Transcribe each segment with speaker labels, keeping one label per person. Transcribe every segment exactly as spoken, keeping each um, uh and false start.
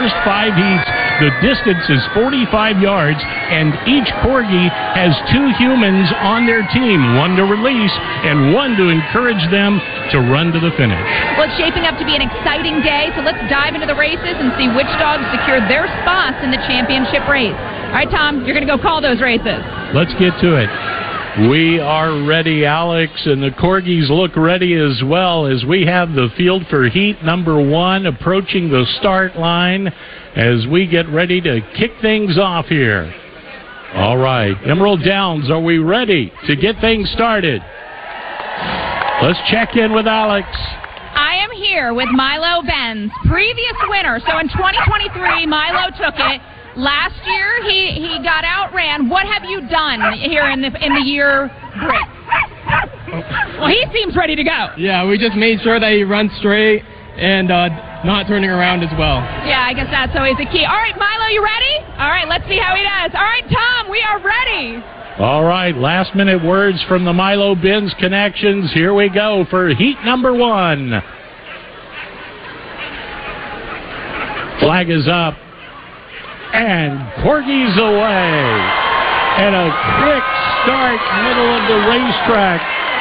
Speaker 1: first five heats. The distance is forty-five yards, and each Corgi has two humans on their team, one to release and one to encourage them to run to the finish.
Speaker 2: Well, it's shaping up to be an exciting day, so let's dive into the races and see which dogs secure their spots in the championship race. All right, Tom, you're going to go call those races.
Speaker 1: Let's get to it. We are ready, Alex, and the Corgis look ready as well as we have the field for heat number one approaching the start line as we get ready to kick things off here. All right, Emerald Downs, are we ready to get things started? Let's check in with Alex.
Speaker 2: I am here with Milo Benz, previous winner. So in twenty twenty-tee, Milo took it. Last year, he, he got outran. What have you done here in the in the year break? Well, he seems ready to go.
Speaker 3: Yeah, we just made sure that he runs straight and uh, not turning around as well.
Speaker 2: Yeah, I guess that's always the key. All right, Milo, you ready? All right, let's see how he does. All right, Tom, we are ready.
Speaker 1: All right, last-minute words from the Milo Benz Connections. Here we go for heat number one. Flag is up. And Corgis away. And a quick start, middle of the racetrack.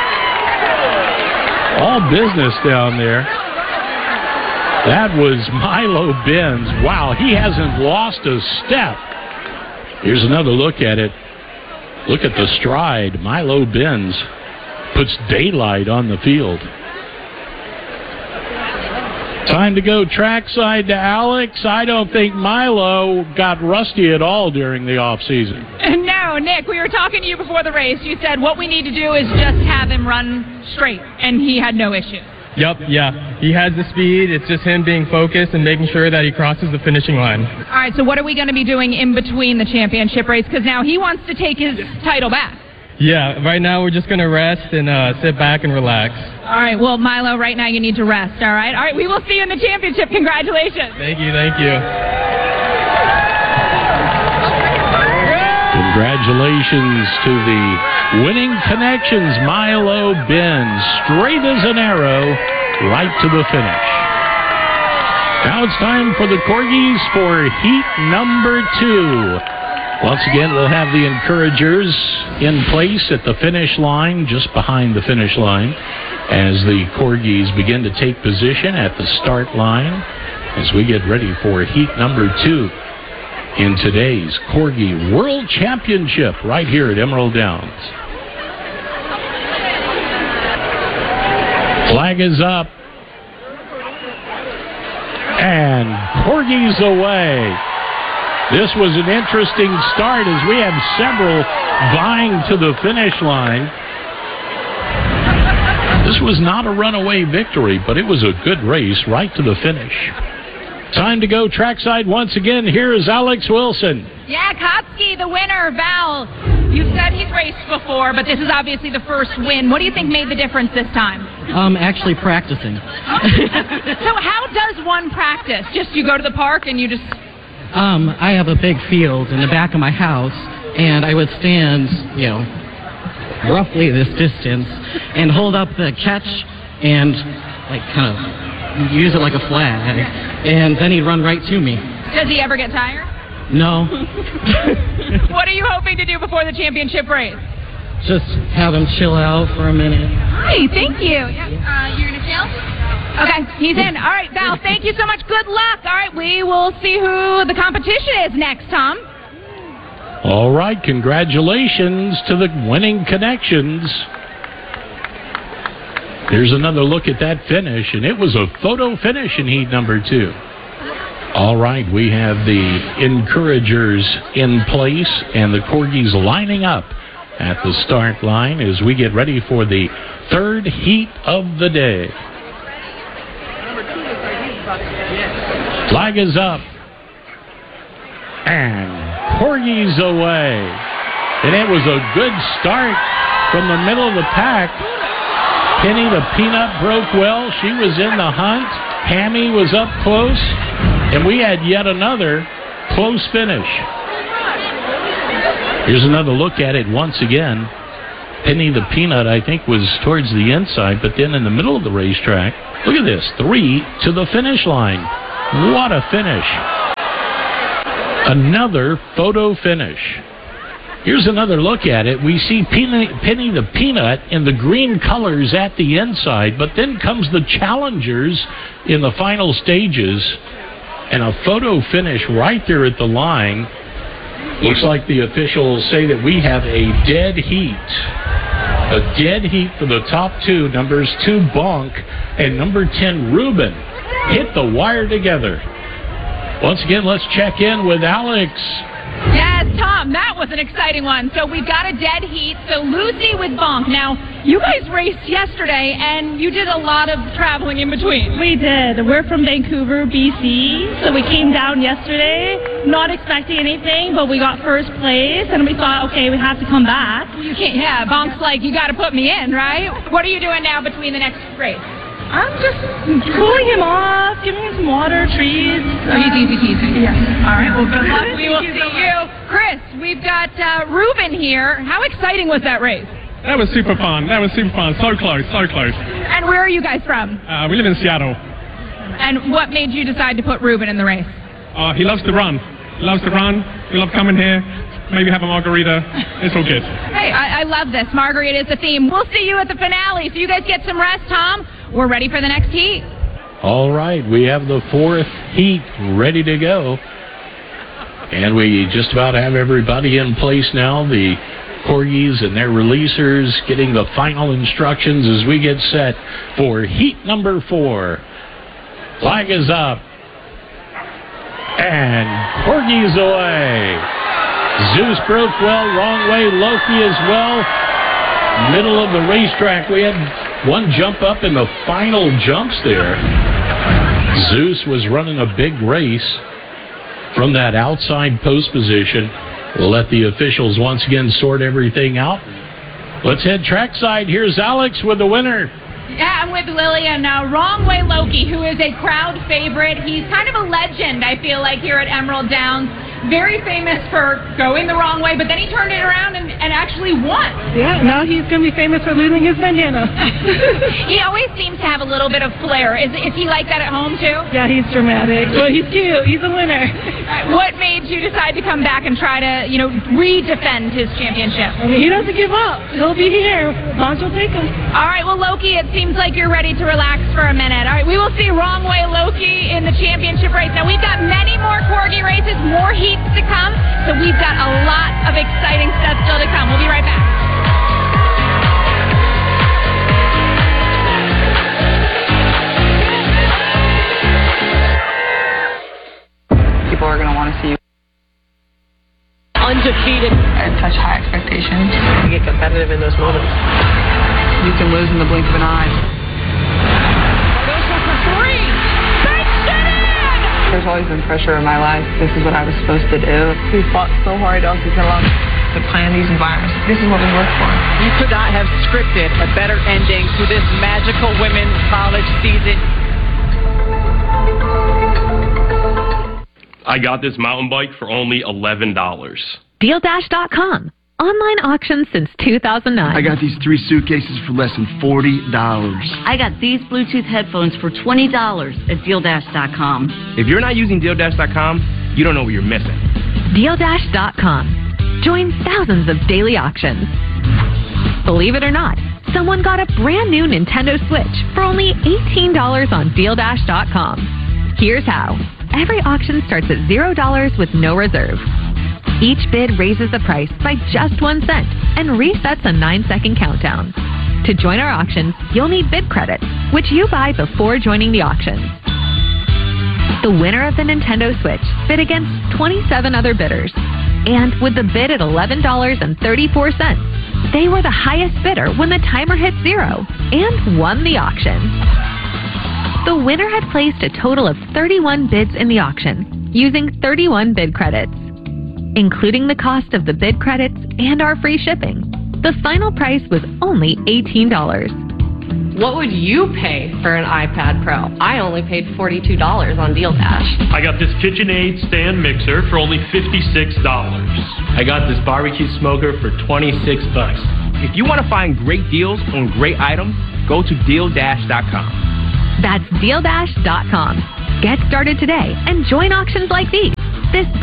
Speaker 1: All business down there. That was Milo Benz. Wow, he hasn't lost a step. Here's another look at it. Look at the stride. Milo Benz puts daylight on the field. Time to go trackside to Alex. I don't think Milo got rusty at all during the offseason.
Speaker 2: No, Nick, we were talking to you before the race. You said what we need to do is just have him run straight, and he had no issue.
Speaker 3: Yep, yeah. He has the speed. It's just him being focused and making sure that he crosses the finishing line.
Speaker 2: All right, so what are we going to be doing in between the championship race? Because now he wants to take his title back.
Speaker 3: Yeah, right now we're just going to rest and uh, sit back and relax.
Speaker 2: All right, well, Milo, right now you need to rest, all right? All right, we will see you in the championship. Congratulations.
Speaker 3: Thank you, thank you.
Speaker 1: Congratulations to the winning Connections, Milo Benz, straight as an arrow, right to the finish. Now it's time for the Corgis for heat number two. Once again, we'll have the encouragers in place at the finish line, just behind the finish line, as the Corgis begin to take position at the start line as we get ready for heat number two in today's Corgi World Championship right here at Emerald Downs. Flag is up. And Corgis away. This was an interesting start as we have several vying to the finish line. This was not a runaway victory, but it was a good race right to the finish. Time to go trackside once again. Here is Alex Wilson.
Speaker 2: Yeah, Kotsky, the winner. Val, you said he's raced before, but this is obviously the first win. What do you think made the difference this time?
Speaker 4: Um, actually practicing.
Speaker 2: So how does one practice? Just you go to the park and you just...
Speaker 4: Um, I have a big field in the back of my house, and I would stand, you know, roughly this distance, and hold up the catch and, like, kind of use it like a flag, and then he'd run right to me.
Speaker 2: Does he ever get tired?
Speaker 4: No.
Speaker 2: What are you hoping to do before the championship race?
Speaker 4: Just have him chill out for a minute.
Speaker 2: Hi, thank you. Yeah. Uh, you're going to chill? Okay, he's in. All right, Val, thank you so much. Good luck. All right, we will see who the competition is next, Tom.
Speaker 1: All right, congratulations to the winning Connections. Here's another look at that finish, and it was a photo finish in heat number two. All right, we have the encouragers in place and the Corgis lining up at the start line as we get ready for the third heat of the day. Flag is up. And Corgis away. And it was a good start from the middle of the pack. Penny the Peanut broke well. She was in the hunt. Hammy was up close. And we had yet another close finish. Here's another look at it once again. Penny the Peanut, I think, was towards the inside, but then in the middle of the racetrack, look at this, three to the finish line. What a finish. Another photo finish. Here's another look at it. We see Penny, Penny the Peanut in the green colors at the inside, but then comes the challengers in the final stages, and a photo finish right there at the line. Looks like the officials say that we have a dead heat. A dead heat for the top two, numbers two, Bonk, and number ten, Ruben, hit the wire together. Once again, let's check in with Alex.
Speaker 2: Yes, Tom, that was an exciting one. So we've got a dead heat. So Lucy with Bonk. Now, you guys raced yesterday, and you did a lot of traveling in between.
Speaker 5: We did. We're from Vancouver, B C, so we came down yesterday, not expecting anything, but we got first place, and we thought, okay, we have to come back.
Speaker 2: You can't, yeah, Bonk's like, you got to put me in, right? What are you doing now between the next race?
Speaker 5: I'm just cooling him off, giving him some water, treats.
Speaker 2: Oh, he's easy peasy.
Speaker 5: Yes.
Speaker 2: All right, well, good luck. We will see you. Chris, we've got uh, Ruben here. How exciting was that race?
Speaker 3: That was super fun. That was super fun. So close, so close.
Speaker 2: And where are you guys from?
Speaker 3: Uh, we live in Seattle.
Speaker 2: And what made you decide to put Ruben in the race?
Speaker 3: Uh, he loves to run. He loves to run. We love coming here. Maybe have a margarita. It's all good.
Speaker 2: Hey, I, I love this. Margarita is the theme. We'll see you at the finale. So you guys get some rest, Tom. We're ready for the next heat.
Speaker 1: All right, we have the fourth heat ready to go. And we just about have everybody in place now. The corgis and their releasers getting the final instructions as we get set for heat number four. Flag is up. And corgis away. Zeus broke well, wrong way, Loki as well. Middle of the racetrack, we had one jump up in the final jumps there. Zeus was running a big race from that outside post position. We'll let the officials once again sort everything out. Let's head trackside. Here's Alex with the winner.
Speaker 2: Yeah, I'm with Lillian now. Wrong Way Loki, who is a crowd favorite. He's kind of a legend, I feel like, here at Emerald Downs. Very famous for going the wrong way, but then he turned it around and, and actually won.
Speaker 5: Yeah, now he's going to be famous for losing his bandana.
Speaker 2: He always seems to have a little bit of flair. Is, is he like that at home, too?
Speaker 5: Yeah, he's dramatic, but he's cute. He's a winner.
Speaker 2: What made you decide to come back and try to, you know, re-defend his championship?
Speaker 5: I mean, he doesn't give up. He'll be here. Bonds will take him.
Speaker 2: All right, well, Loki, it seems like you're ready to relax for a minute. All right, we will see Wrong Way Loki in the championship race. Now, we've got many more corgi races, more heats to come, so we've got a lot of exciting stuff still to come. We'll be right back.
Speaker 6: People are going to want to see you.
Speaker 7: Undefeated.
Speaker 6: I touch high expectations.
Speaker 7: You get competitive in those moments.
Speaker 6: You can lose in the blink of an eye.
Speaker 2: Cardoso for three. Makes it in!
Speaker 6: There's always been pressure in my life. This is what I was supposed to do. We fought so hard all season long to plan these environments. This is what we work for.
Speaker 7: You could not have scripted a better ending to this magical women's college season.
Speaker 8: I got this mountain bike for only eleven dollars.
Speaker 9: Deal Dash dot com. Online auction since two thousand nine.
Speaker 10: I got these three suitcases for less than forty dollars.
Speaker 11: I got these Bluetooth headphones for twenty dollars at Deal Dash dot com.
Speaker 8: If you're not using Deal Dash dot com, you don't know what you're missing.
Speaker 9: Deal Dash dot com. Join thousands of daily auctions. Believe it or not, someone got a brand new Nintendo Switch for only eighteen dollars on Deal Dash dot com. Here's how. Every auction starts at zero dollars with no reserve. Each bid raises the price by just one cent and resets a nine-second countdown. To join our auctions, you'll need bid credits, which you buy before joining the auction. The winner of the Nintendo Switch bid against twenty-seven other bidders. And with the bid at eleven dollars and thirty-four cents, they were the highest bidder when the timer hit zero and won the auction. The winner had placed a total of thirty-one bids in the auction, using thirty-one bid credits. Including the cost of the bid credits and our free shipping, the final price was only eighteen dollars.
Speaker 12: What would you pay for an iPad Pro? I only paid forty-two dollars on Deal Dash.
Speaker 13: I got this KitchenAid stand mixer for only fifty-six dollars.
Speaker 14: I got this barbecue smoker for twenty-six bucks.
Speaker 8: If you want to find great deals on great items, go to Deal Dash dot com.
Speaker 9: That's Deal Dash dot com. Get started today and join auctions like these. This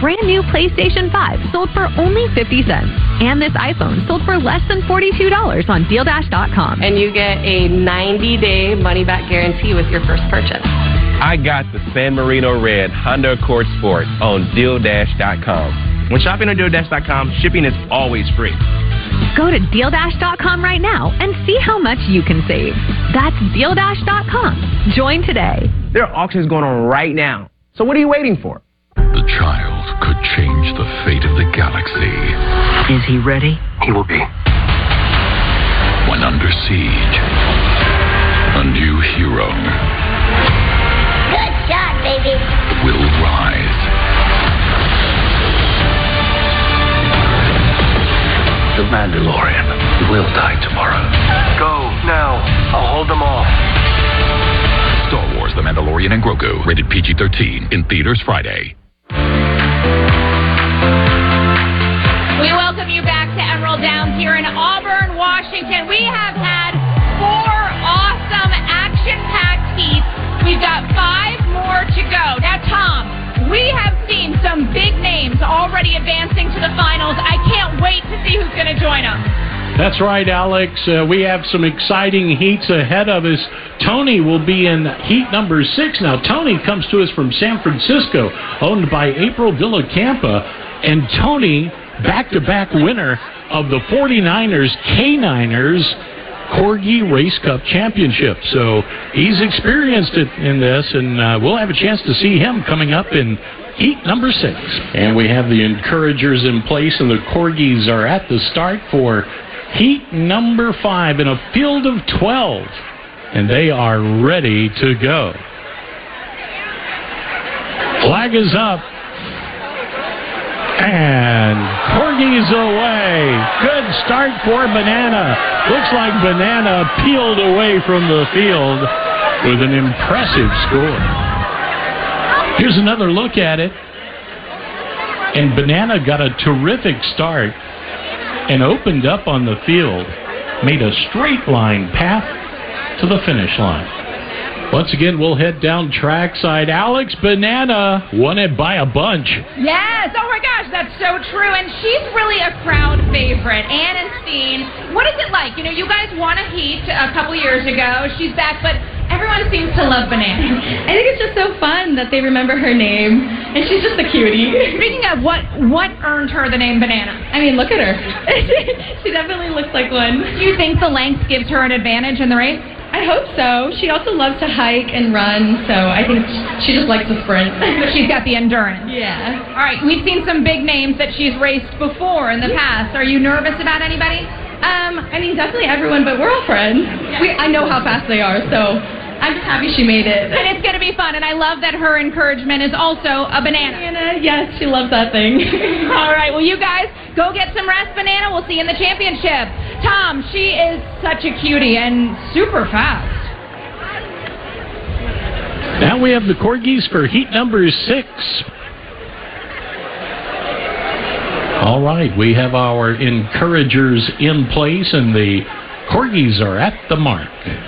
Speaker 9: brand new PlayStation five sold for only fifty cents. And this iPhone sold for less than forty-two dollars on deal dash dot com.
Speaker 12: And you get a ninety-day money-back guarantee with your first purchase.
Speaker 8: I got the San Marino Red Honda Accord Sport on deal dash dot com. When shopping on deal dash dot com, shipping is always free.
Speaker 9: Go to deal dash dot com right now and see how much you can save. That's deal dash dot com. Join today.
Speaker 8: There are auctions going on right now. So what are you waiting for?
Speaker 15: The child could change the fate of the galaxy.
Speaker 16: Is he ready?
Speaker 15: He will be. When under siege, a new hero
Speaker 17: Good shot, baby.
Speaker 15: will rise. The Mandalorian will die tomorrow.
Speaker 18: Go, now. I'll hold them off.
Speaker 15: Star Wars, The Mandalorian and Grogu. Rated P G thirteen. In theaters Friday.
Speaker 2: We welcome you back to Emerald Downs here in Auburn, Washington. We have had four awesome action-packed heats. We've got five more to go. Now, Tom, we have seen some big names already advancing to the finals. I can't wait to see who's going to join them.
Speaker 1: That's right, Alex. Uh, we have some exciting heats ahead of us. Tony will be in heat number six. Now, Tony comes to us from San Francisco, owned by April Villacampa. And Tony, back-to-back winner of the forty-niners K niners Corgi Race Cup Championship. So he's experienced it in this, and uh, we'll have a chance to see him coming up in heat number six. And we have the encouragers in place, and the Corgis are at the start for heat number five in a field of twelve. And they are ready to go. Flag is up. And Corgis away. Good start for Banana. Looks like Banana peeled away from the field with an impressive score. Here's another look at it. And Banana got a terrific start and opened up on the field. Made a straight line path to the finish line. Once again, we'll head down trackside. Alex, Banana won it by a bunch.
Speaker 2: Yes. Oh, my gosh. That's so true. And she's really a crowd favorite. Ann and Steen. What is it like? You know, you guys won a heat a couple years ago. She's back, but everyone seems to love Banana.
Speaker 5: I think it's just so fun that they remember her name. And she's just a cutie.
Speaker 2: Speaking of, what what earned her the name Banana?
Speaker 5: I mean, look at her. She definitely looks like one.
Speaker 2: Do you think the length gives her an advantage in the race?
Speaker 5: I hope so. She also loves to hike and run, so I think she just likes to sprint.
Speaker 2: But she's got the endurance.
Speaker 5: Yeah.
Speaker 2: All right, we've seen some big names that she's raced before in the past. Are you nervous about anybody?
Speaker 5: Um, I mean, definitely everyone, but we're all friends. We, I know how fast they are, so I'm just happy she made it.
Speaker 2: And it's going to be fun, and I love that her encouragement is also a banana.
Speaker 5: Banana, yes, she loves that thing.
Speaker 2: All right, well, you guys, go get some rest, Banana. We'll see you in the championship. Tom, she is such a cutie and super fast.
Speaker 1: Now we have the Corgis for heat number six. All right, we have our encouragers in place, and the Corgis are at the mark.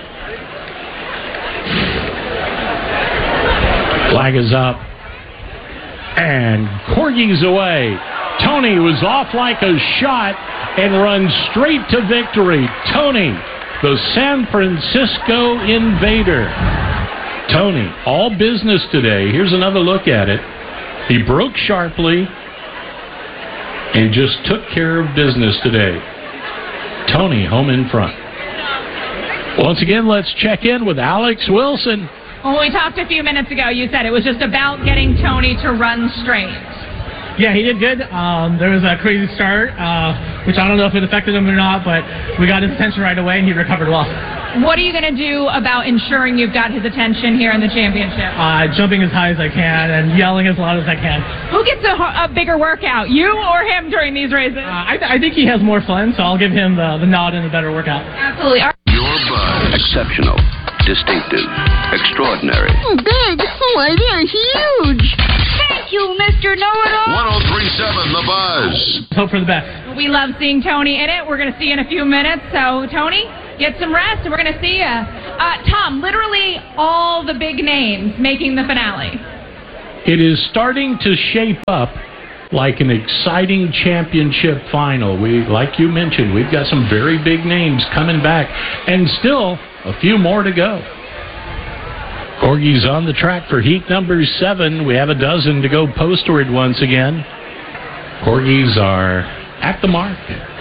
Speaker 1: Flag is up. And Corgis away. Tony was off like a shot and runs straight to victory. Tony, the San Francisco Invader. Tony, all business today. Here's another look at it. He broke sharply and just took care of business today. Tony home in front. Once again, let's check in with Alex Wilson.
Speaker 2: When we talked a few minutes ago, you said it was just about getting Tony to run straight.
Speaker 3: Yeah, he did good. Um, there was a crazy start, uh, which I don't know if it affected him or not, but we got his attention right away, and he recovered well.
Speaker 2: What are you going to do about ensuring you've got his attention here in the championship?
Speaker 3: Uh, jumping as high as I can and yelling as loud as I can.
Speaker 2: Who gets a, a bigger workout, you or him during these races?
Speaker 3: Uh, I, th- I think he has more fun, so I'll give him the, the nod and the better workout.
Speaker 2: Absolutely.
Speaker 19: Your buzz. Exceptional. Distinctive. Extraordinary.
Speaker 17: Oh, big. Oh, they're huge. Thank you, Mister Know-It-All.
Speaker 19: one oh three point seven The Buzz.
Speaker 3: Hope for the best.
Speaker 2: We love seeing Tony in it. We're going to see you in a few minutes. So, Tony, get some rest, and we're going to see you. Uh, Tom, literally all the big names making the finale.
Speaker 1: It is starting to shape up like an exciting championship final. We, like you mentioned, we've got some very big names coming back, and still a few more to go. Corgis on the track for heat number seven. We have a dozen to go postward once again. Corgis are at the mark.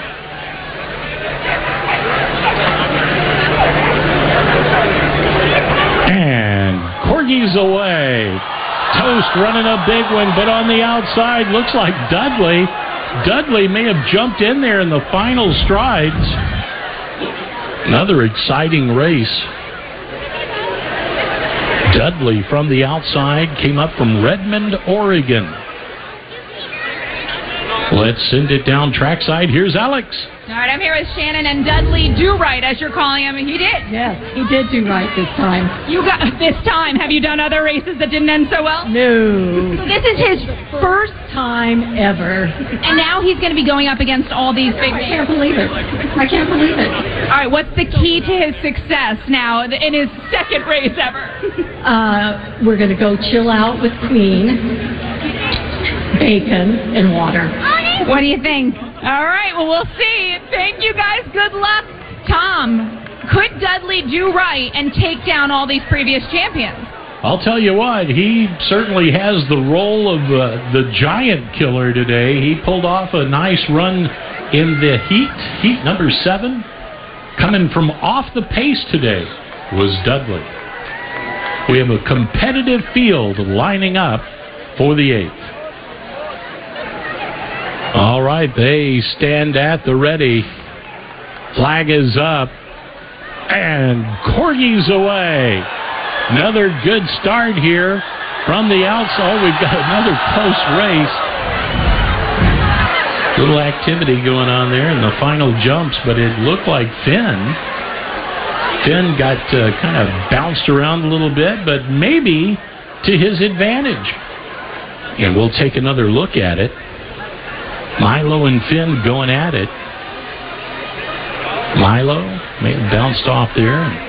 Speaker 1: And Corgis away. Toast running a big one, but on the outside, looks like Dudley. Dudley may have jumped in there in the final strides. Another exciting race. Dudley from the outside came up from Redmond, Oregon. Let's send it down trackside. Here's Alex.
Speaker 2: All right, I'm here with Shannon and Dudley Do Right, as you're calling him. He did.
Speaker 16: Yes, he did do right this time.
Speaker 2: You got this time. Have you done other races that didn't end so well?
Speaker 16: No.
Speaker 2: So this is his
Speaker 16: First time ever.
Speaker 2: And now he's going to be going up against all these big
Speaker 16: I can't believe it. I can't believe it.
Speaker 2: All right, what's the key to his success now in his second race ever?
Speaker 16: Uh, we're going to go chill out with Queen, bacon, and water.
Speaker 2: What do you think? All right, well, we'll see. Thank you, guys. Good luck. Tom, could Dudley do right and take down all these previous champions?
Speaker 1: I'll tell you what, he certainly has the role of uh, the giant killer today. He pulled off a nice run in the heat, heat number seven. Coming from off the pace today was Dudley. We have a competitive field lining up for the eighth. All right, they stand at the ready. Flag is up. And Corgis away. Another good start here from the outside. Oh, we've got another close race. Little activity going on there in the final jumps, but it looked like Finn. Finn got uh, kind of bounced around a little bit, but maybe to his advantage. And we'll take another look at it. Milo and Finn going at it. Milo may have bounced off there.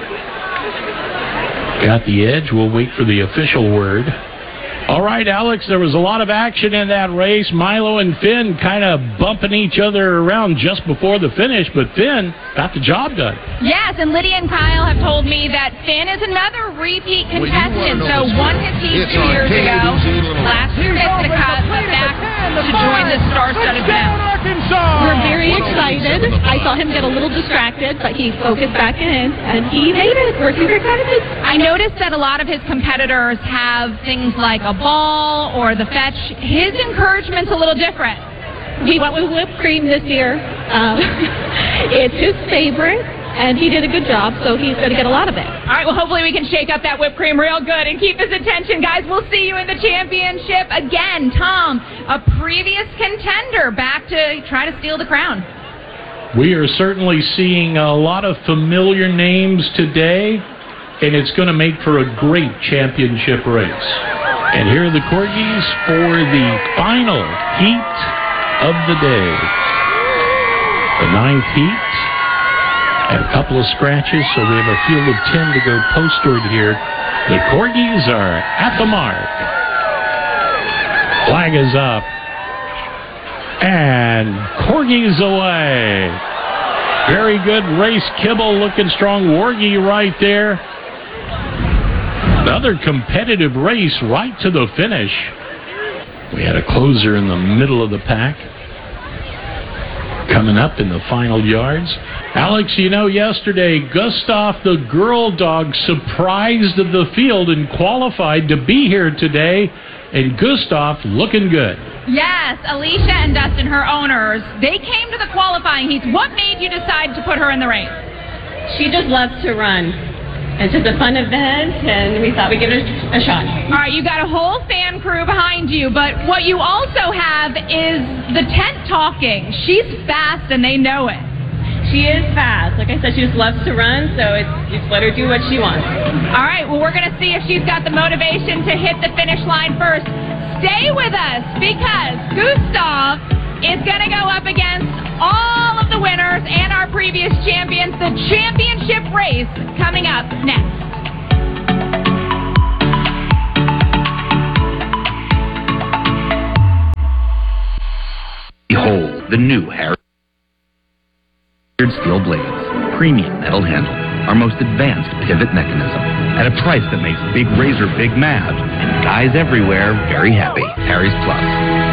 Speaker 1: Got the edge. We'll wait for the official word. All right, Alex, there was a lot of action in that race. Milo and Finn kind of bumping each other around just before the finish, but Finn got the job done.
Speaker 2: Yes, and Lydia and Kyle have told me that Finn is another repeat contestant. So won his heat two years ago. Last year missed the cut, but back to join the star-studded band.
Speaker 5: We're very excited. I saw him get a little distracted, but he focused back in, and he made it. We're super excited.
Speaker 2: I noticed that a lot of his competitors have things like a ball or the fetch. His encouragement's a little different.
Speaker 5: He went with whipped cream this year. Um, it's his favorite, and he did a good job, so he's going to get a lot of it.
Speaker 2: All right, well, hopefully we can shake up that whipped cream real good and keep his attention. Guys, we'll see you in the championship again. Tom, a previous contender, back to try to steal the crown.
Speaker 1: We are certainly seeing a lot of familiar names today, and it's going to make for a great championship race. And here are the Corgis for the final heat of the day. The ninth heat. And a couple of scratches, so we have a field of ten to go postward here. The Corgis are at the mark. Flag is up. And Corgis away. Very good race. Kibble looking strong. Wargie right there. Another competitive race right to the finish. We had a closer in the middle of the pack. Coming up in the final yards. Alex, you know, yesterday, Gustav, the girl dog, surprised the field and qualified to be here today. And Gustav looking good.
Speaker 2: Yes, Alicia and Dustin, her owners, they came to the qualifying heats. What made you decide to put her in the race?
Speaker 5: She just loves to run. It's just a fun event, and we thought we'd give it a shot.
Speaker 2: All right, you got a whole fan crew behind you, but what you also have is the tent talking. She's fast, and they know it.
Speaker 5: She is fast. Like I said, she just loves to run, so it's just let her do what she wants.
Speaker 2: All right, well, we're going to see if she's got the motivation to hit the finish line first. Stay with us, because Gustav is going to go up against all of the winners and our previous champions. The championship race coming up next.
Speaker 20: the new Harry steel blades, premium metal handle, our most advanced pivot mechanism, at a price that makes Big Razor big mad and guys everywhere very happy. Harry's Plus.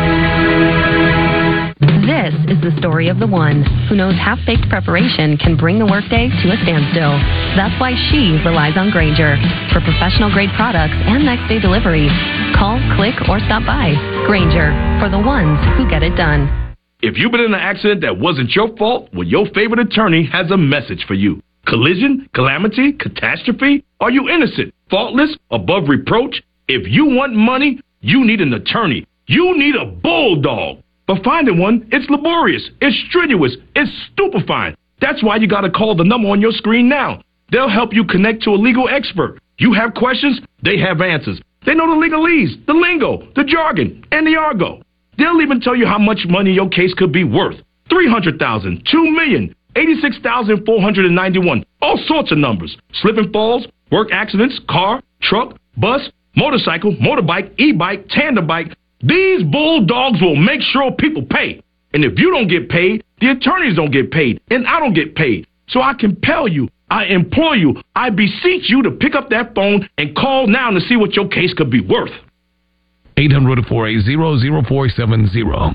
Speaker 21: This is the story of the one who knows half-baked preparation can bring the workday to a standstill. That's why she relies on Grainger for professional-grade products and next-day delivery. Call, click, or stop by. Grainger, for the ones who get it done.
Speaker 22: If you've been in an accident that wasn't your fault, well, your favorite attorney has a message for you. Collision, calamity, catastrophe? Are you innocent, faultless, above reproach? If you want money, you need an attorney. You need a bulldog. But finding one, it's laborious, it's strenuous, it's stupefying. That's why you got to call the number on your screen now. They'll help you connect to a legal expert. You have questions, they have answers. They know the legalese, the lingo, the jargon, and the argot. They'll even tell you how much money your case could be worth. three hundred thousand dollars, two million dollars, eighty-six thousand four hundred ninety-one. All sorts of numbers. Slip and falls, work accidents, car, truck, bus, motorcycle, motorbike, e-bike, tandem bike. These bulldogs will make sure people pay. And if you don't get paid, the attorneys don't get paid, and I don't get paid. So I compel you, I implore you, I beseech you to pick up that phone and call now to see what your case could be worth.
Speaker 23: eight hundred, four eight zero, zero four seven zero.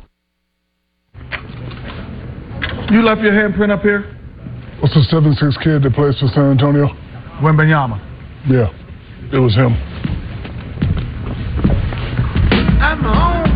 Speaker 24: You left your handprint up here?
Speaker 25: What's the seven six kid that plays for San Antonio?
Speaker 24: Wembanyama.
Speaker 25: Yeah, it was him.
Speaker 24: I'm home.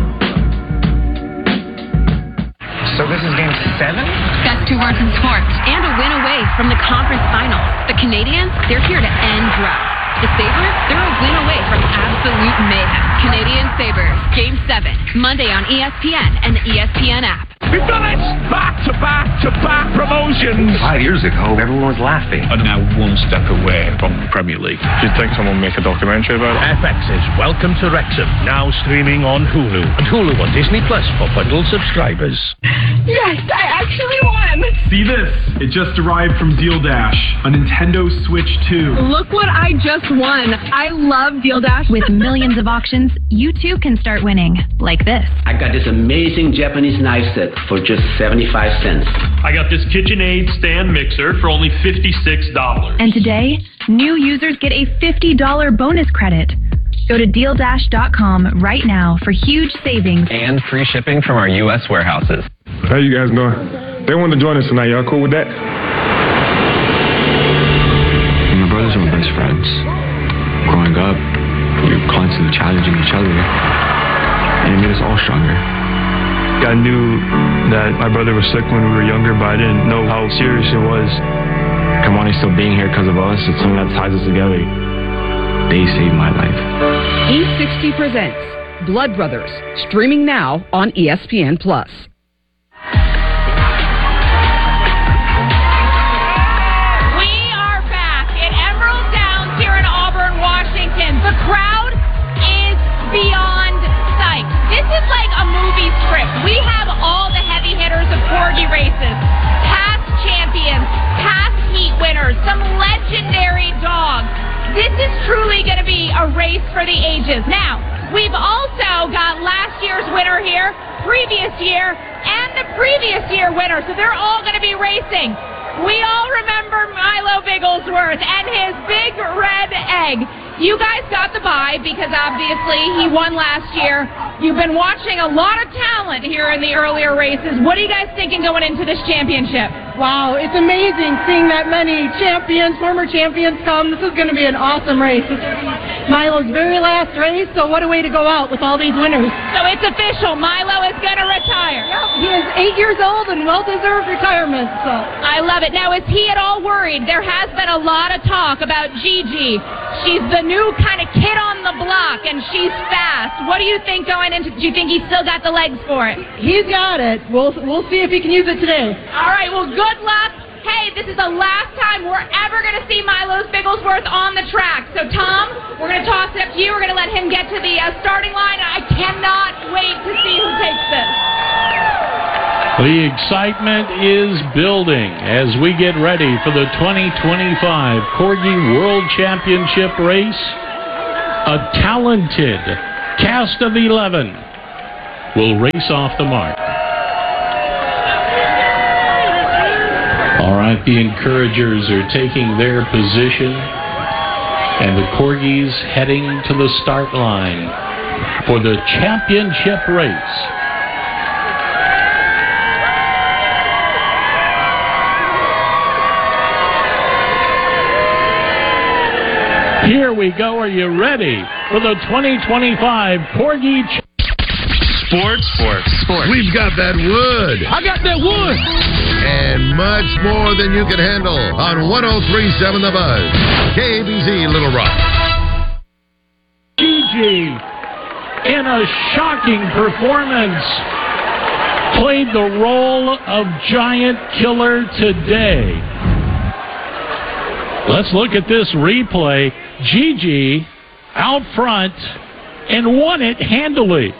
Speaker 26: So this is game seven?
Speaker 21: Best two words in sports and a win away from the conference finals. The Canadians, they're here to end droughts. The Sabres, they're a win away from absolute mayhem. Canadian Sabres, Game seven, Monday on E S P N and the E S P N app.
Speaker 27: We've done it! Back to back to back promotions!
Speaker 26: Five years ago, everyone was laughing.
Speaker 28: I'm now one step away from the Premier League.
Speaker 29: Do you think someone will make a documentary about it?
Speaker 30: F X's Welcome to Wrexham, now streaming on Hulu. And Hulu on Disney Plus for bundle subscribers.
Speaker 31: Yes, I actually won!
Speaker 32: See this? It just arrived from Deal Dash, a Nintendo Switch two.
Speaker 31: Look what I just won. I love Deal Dash.
Speaker 33: With millions of auctions, you too can start winning. Like this.
Speaker 34: I got this amazing Japanese knife set for just seventy-five cents.
Speaker 13: I got this KitchenAid stand mixer for only fifty-six dollars.
Speaker 33: And today, new users get a fifty dollars bonus credit. Go to deal dash dot com right now for huge savings.
Speaker 28: And free shipping from our U S warehouses.
Speaker 32: How you guys doing? They wanted to join us tonight. Y'all cool with that?
Speaker 35: My brothers were my best friends. Growing up, we were constantly challenging each other. And it made us all stronger.
Speaker 32: I knew that my brother was sick when we were younger, but I didn't know how serious it was.
Speaker 35: Kamani's still being here because of us. It's something that ties us together. They saved my life.
Speaker 36: E sixty presents Blood Brothers, streaming now on E S P N Plus.
Speaker 2: We are back at Emerald Downs here in Auburn, Washington. The crowd is beyond psyched. This is like a movie script. We have all the heavy hitters of corgi races, past champions, past heat winners, some legendary dogs. This is truly going to be a race for the ages. Now, we've also got last year's winner here, previous year, and the previous year winner. So they're all going to be racing. We all remember Milo Bigglesworth and his big red egg. You guys got the bye because obviously he won last year. You've been watching a lot of talent here in the earlier races. What are you guys thinking going into this championship?
Speaker 36: Wow, it's amazing seeing that many champions, former champions come. This is going to be an awesome race. This is Milo's very last race, so what a way to go out with all these winners.
Speaker 2: So it's official. Milo is going to retire.
Speaker 36: Yep, he is eight years old and well-deserved retirement. So
Speaker 2: I love it. Now, is he at all worried? There has been a lot of talk about Gigi. She's the new kind of kid on the block, and she's fast. What do you think going into? Do you think he's still got the legs for it?
Speaker 36: He's got it. We'll we'll see if he can use it today.
Speaker 2: All right. Well, good luck. Hey, this is the last time we're ever going to see Milo's Bigglesworth on the track. So, Tom, we're going to toss it up to you. We're going to let him get to the uh, starting line. I cannot wait to see who takes this.
Speaker 1: The excitement is building as we get ready for the twenty twenty-five Corgi World Championship race. A talented cast of eleven will race off the mark. Right, the encouragers are taking their position, and the Corgis heading to the start line for the championship race. Here we go. Are you ready for the twenty twenty-five Corgi Ch-
Speaker 3: Sports? Sports. Sports.
Speaker 4: We've got that wood.
Speaker 3: I got that wood.
Speaker 4: And much more than you can handle on one oh three point seven The Buzz. K A B Z Little Rock.
Speaker 1: Gigi, in a shocking performance, played the role of giant killer today. Let's look at this replay. Gigi out front and won it handily.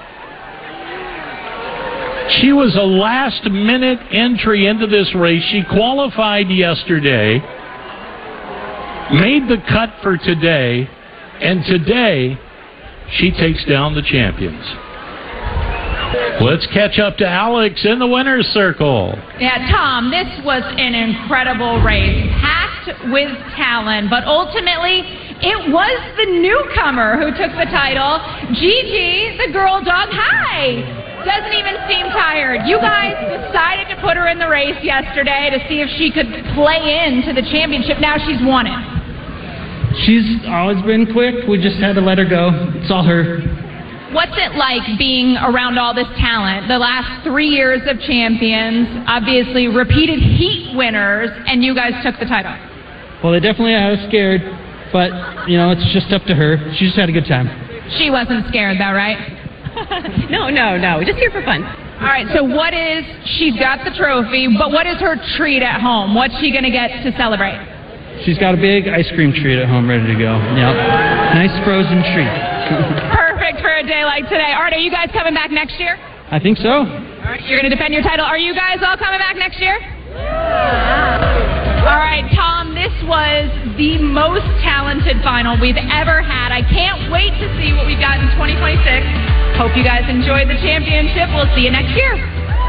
Speaker 1: She was a last-minute entry into this race. She qualified yesterday, made the cut for today, and today she takes down the champions. Let's catch up to Alex in the winner's circle.
Speaker 2: Yeah, Tom, this was an incredible race, packed with talent, but ultimately it was the newcomer who took the title. Gigi, the girl dog, hi! Doesn't even seem tired. You guys decided to put her in the race yesterday to see if she could play into the championship. Now she's won it.
Speaker 5: She's always been quick. We just had to let her go. It's all her.
Speaker 2: What's it like being around all this talent? The last three years of champions, obviously repeated heat winners, and you guys took the title.
Speaker 5: Well, they definitely are scared, but, you know, it's just up to her. She just had a good time.
Speaker 2: She wasn't scared, though, right?
Speaker 6: no, no, no. We're just here for fun.
Speaker 2: All right, so what is, she's got the trophy, but what is her treat at home? What's she going to get to celebrate?
Speaker 5: She's got a big ice cream treat at home ready to go. Yep. Nice frozen treat.
Speaker 2: Perfect for a day like today. Art, are you guys coming back next year?
Speaker 5: I think so.
Speaker 2: All right, you're going to defend your title. Are you guys all coming back next year? Yeah. All right, Tom, this was the most talented final we've ever had. I can't wait to see what we've got in twenty twenty-six. Hope you guys enjoyed the championship. We'll see you next year.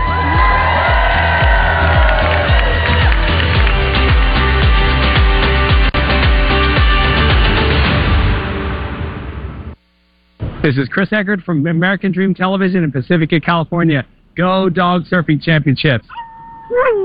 Speaker 7: This is Chris Eckert from American Dream Television in Pacifica, California. Go Dog Surfing Championships.